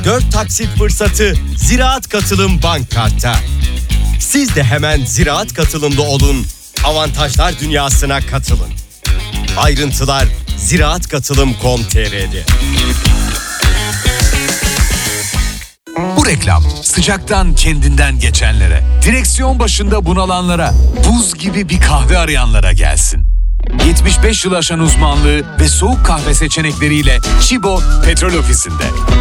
4 taksit fırsatı Ziraat Katılım Bank Kart'ta. Siz de hemen Ziraat Katılım'da olun, avantajlar dünyasına katılın. Ayrıntılar ziraatkatılım.com.tr'de. Bu reklam sıcaktan kendinden geçenlere, direksiyon başında bunalanlara, buz gibi bir kahve arayanlara gelsin. 75 yıl aşan uzmanlığı ve soğuk kahve seçenekleriyle Chibo Petrol Ofisi'nde.